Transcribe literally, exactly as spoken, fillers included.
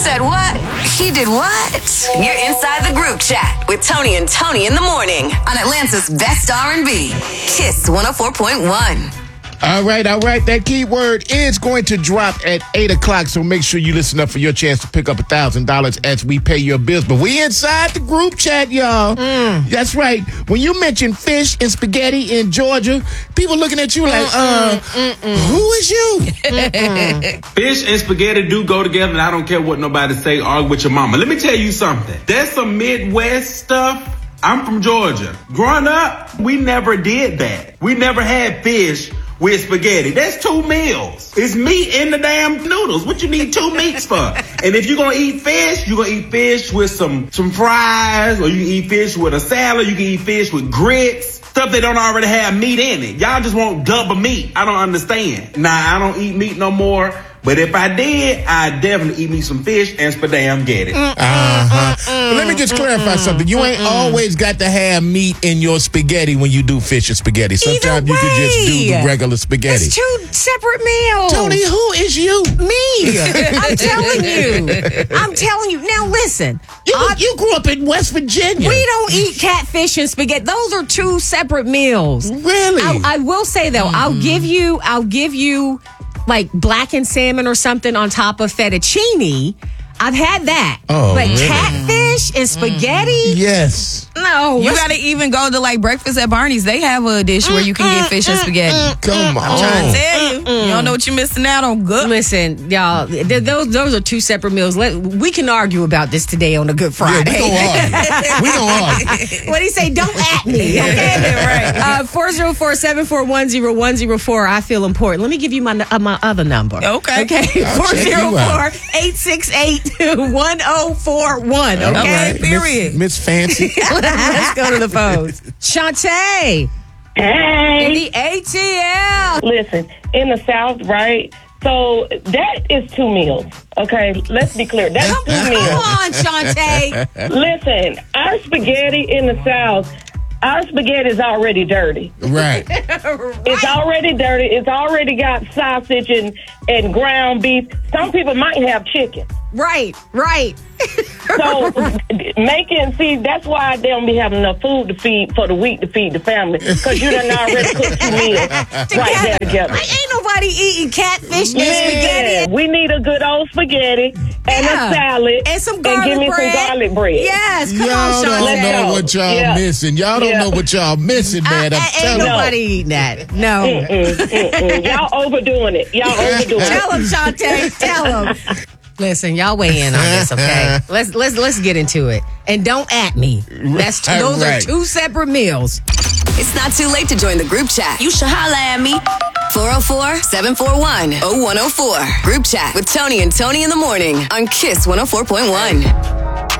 said what? He did what? You're inside the group chat with Tony and Tony in the morning on Atlanta's best R and B. Kiss one oh four point one. All right, all right. That keyword is going to drop at eight o'clock, so make sure you listen up for your chance to pick up one thousand dollars as we pay your bills. But we inside the group chat, y'all. Mm. That's right. When you mention fish and spaghetti in Georgia, people looking at you like, uh, Mm-mm. who is you? Fish and spaghetti do go together, and I don't care what nobody say, argue with your mama. Let me tell you something. There's some Midwest stuff. I'm from Georgia. Growing up, we never did that. We never had fish with spaghetti. That's two meals. It's meat in the damn noodles. What you need two meats for? And if you're gonna eat fish, you're gonna eat fish with some some fries, or you can eat fish with a salad, you can eat fish with grits, stuff that don't already have meat in it. Y'all just want double meat. I don't understand. Nah, I don't eat meat no more. But if I did, I'd definitely eat me some fish and spaghetti. Uh-huh. But let me just clarify something. You ain't always got to have meat in your spaghetti when you do fish and spaghetti. Sometimes you can just do the regular spaghetti. It's two separate meals. Tony, who is you? Me. I'm telling you. I'm telling you. Now listen. You, you grew up in West Virginia. We don't eat catfish and spaghetti. Those are two separate meals. Really? I, I will say though, mm. I'll give you, I'll give you like blackened salmon or something on top of fettuccine. I've had that. Oh, but really? Catfish and spaghetti? Yes. No. You got to even go to like breakfast at Barney's. They have a dish where you can get fish and spaghetti. Come on. I'm trying to tell you. You don't know what you're missing out on. Good. Listen, y'all, th- those those are two separate meals. Let, we can argue about this today on a Good Friday. Yeah, we gonna argue. We gonna argue. What do you say? Don't at me, okay? Right. Uh, four oh four, seven four one, oh one oh four. I feel important. Let me give you my uh, my other number. Okay. Okay. four oh four, eight six eight, one oh four one. Okay. Okay. Period. Miss, Miss Fancy. Let's go to the phones. Shantae. Hey. In the A T L. Listen, in the South, right? So that is two meals. Okay, let's be clear. That's two Come meals. on, Shantae. Listen, our spaghetti in the South, our spaghetti is already dirty. Right. It's already dirty. It's already got sausage and, and ground beef. Some people might have chicken. Right, right. So making, see, that's why they don't be having enough food to feed for the week to feed the family, because you done already cooked two meals right there together. Ain't nobody eating catfish and Yeah, spaghetti. we need a good old spaghetti and Yeah. a salad And some garlic give me bread. some garlic bread. Yes, come Y'all on, don't Shantae. know go. what y'all Yeah. missing. Y'all don't Yeah. know what y'all missing, man. I, I'm I, ain't telling you. nobody eating that. No. Mm-mm, mm-mm. Y'all overdoing it. Y'all overdoing Tell it. him, Shantae. Tell him. Listen, y'all weigh in on this, okay? Let's let's let's get into it. And don't at me. That's two, those Right. are two separate meals. It's not too late to join the group chat. You should holla at me. four oh four, seven four one, oh one oh four. Group chat with Tony and Tony in the morning on Kiss one oh four point one.